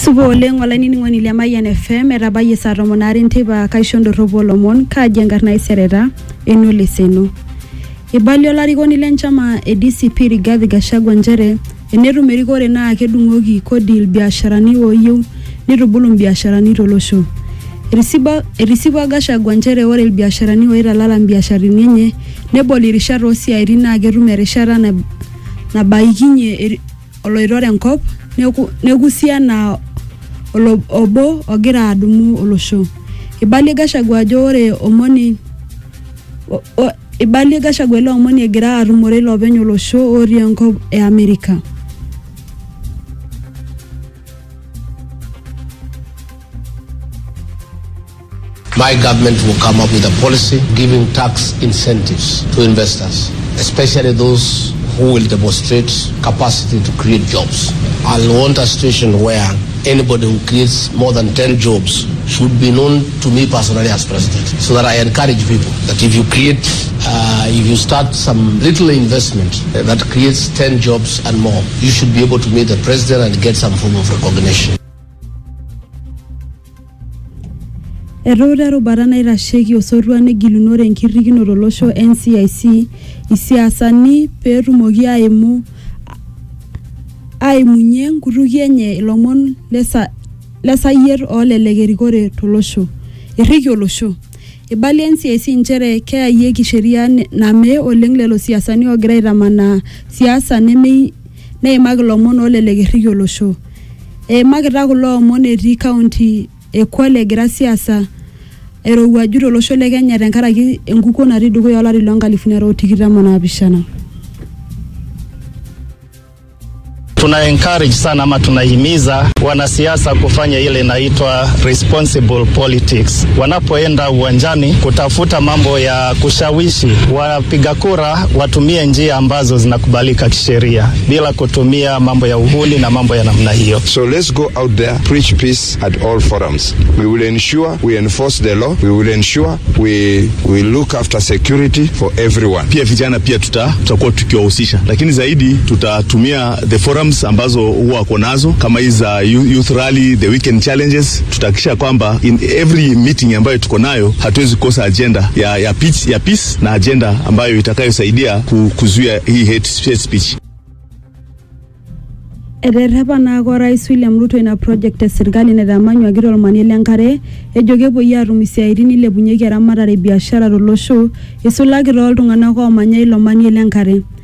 Subo oleng olainining'oni le Mayian FM etabayie saa 12 enteipa kaisho ndorropu olomon kaaji enkarna isereta eno leseno. Ibalio larikoni lenchama e DCP Rigathi Gachagua njere enetum erikore naa kedung'oki kodi ilbiasharani ooyieu nitubulu mbiasharani tolosho. Erisipa Gachagua njere ore ilbiasharani oitalala mbiasharani enye nebol irishat oosiaitin naa ketum erishata nabaikinye oloitore enkop negusia na obo ogira adumu olosho. Ibalie Gachagua ajo ore omoni Ibalie Gachagua ile omoni egira atumore loopeny olosho otii enkop e Amerika. My government will come up with a policy giving tax incentives to investors, especially those who will demonstrate capacity to create jobs. I want a situation where anybody who creates more than 10 jobs should be known to me personally as president, so that I encourage people that if you start some little investment that creates 10 jobs and more, you should be able to meet the president and get some form of recognition. Erorero barana irasheki osotua negilunore enkirrikinoto olosho NCIC isiasani peetumoki aimunye nkutukie enye ilomon lesayiet olelek erikore tolosho. Erriki olosho. Ibalie NCIC njere keyayieki sheria name oleng lelo siasani ogira aitamanaa siasa neimaki ilomon olelek erriki olosho. Eimakita kulo omon etii kaunti Kwale egira siasa erowuaju tolosho le Kenya tenkaraki enkukuo natii dukuya olari lo 2027. Tuna encourage sana ama tunahimiza wanasiasa kufanya ile inaitwa responsible politics. Wanapoenda uwanjani kutafuta mambo ya kushawishi wapiga kura, watumie njia ambazo zinakubalika kisheria bila kutumia mambo ya uhuni na mambo ya namna hiyo. So let's go out there, preach peace at all forums. We will ensure we enforce the law. We will ensure we look after security for everyone. Pia vijana pia tutakuwa tukiwahusisha, lakini zaidi tutatumia the forums ambazo huwa konazo kama hizi youth rally, the weekend challenges. Tutahakikisha kwamba in every meeting ambayo tuko nayo hatuwezi kosa agenda ya peace na agenda ambayo itakayosaidia kuzuia hii hate speech. Ederepa na kwa Rais William Ruto ina project ya serikali netamanyu agiro olmanie lenkare ejo kepuoi atum isiaitin ilepunyeki eramatare biashara tolosho isulaki tooltung'anak oomanya ilo manie lenkare.